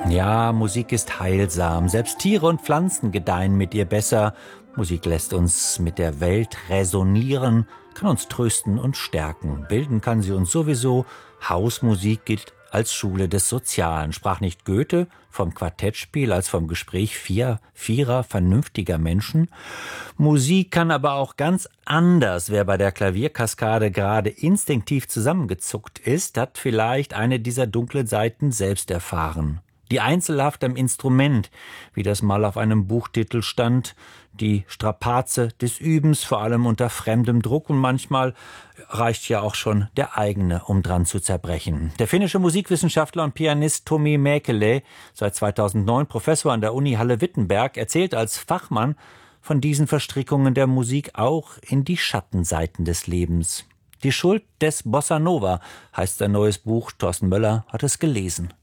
Ja, Musik ist heilsam. Selbst Tiere und Pflanzen gedeihen mit ihr besser. Musik lässt uns mit der Welt resonieren, kann uns trösten und stärken. Bilden kann sie uns sowieso. Hausmusik gilt als Schule des Sozialen. Sprach nicht Goethe vom Quartettspiel als vom Gespräch vierer vernünftiger Menschen? Musik kann aber auch ganz anders. Wer bei der Klavierkaskade gerade instinktiv zusammengezuckt ist, hat vielleicht eine dieser dunklen Seiten selbst erfahren. Die Einzelhaft am Instrument, wie das mal auf einem Buchtitel stand, die Strapaze des Übens, vor allem unter fremdem Druck, und manchmal reicht ja auch schon der eigene, um dran zu zerbrechen. Der finnische Musikwissenschaftler und Pianist Tomi Mäkelä, seit 2009 Professor an der Uni Halle-Wittenberg, erzählt als Fachmann von diesen Verstrickungen der Musik auch in die Schattenseiten des Lebens. Die Schuld des Bossa Nova heißt sein neues Buch. Thorsten Möller hat es gelesen.